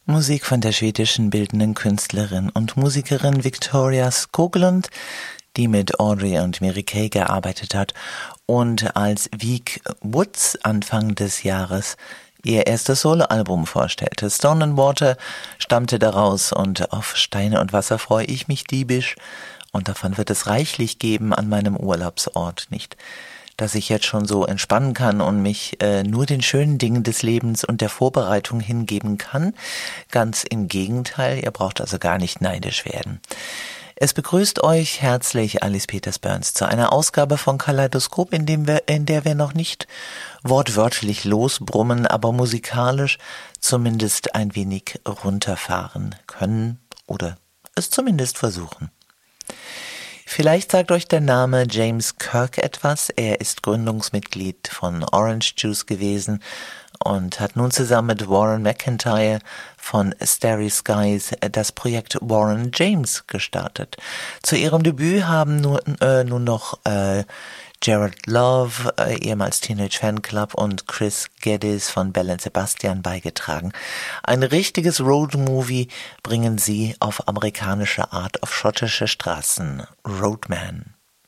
Musik von der schwedischen bildenden Künstlerin und Musikerin Victoria Skoglund, die mit Audrey und Mary Kay gearbeitet hat und als Week Woods Anfang des Jahres ihr erstes Soloalbum vorstellte. Stone and Water stammte daraus und auf Steine und Wasser freue ich mich diebisch und davon wird es reichlich geben an meinem Urlaubsort, nicht dass ich jetzt schon so entspannen kann und mich nur den schönen Dingen des Lebens und der Vorbereitung hingeben kann. Ganz im Gegenteil, ihr braucht also gar nicht neidisch werden. Es begrüßt euch herzlich Alice Peters Burns zu einer Ausgabe von Kaleidoskop, in der wir noch nicht wortwörtlich losbrummen, aber musikalisch zumindest ein wenig runterfahren können oder es zumindest versuchen. Vielleicht sagt euch der Name James Kirk etwas. Er ist Gründungsmitglied von Orange Juice gewesen und hat nun zusammen mit Warren McIntyre von Starry Skies das Projekt Warren James gestartet. Zu ihrem Debüt haben nun noch Jared Love, ehemals Teenage Fanclub, und Chris Geddes von Belle & Sebastian beigetragen. Ein richtiges Roadmovie bringen sie auf amerikanische Art auf schottische Straßen. Roadman.